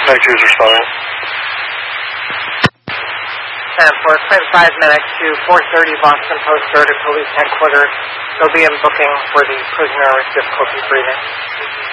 Contact is responding. For Clinton 5 minutes to 430 Boston Post Road to Police Headquarters. There'll be a booking for the prisoner with difficulty breathing.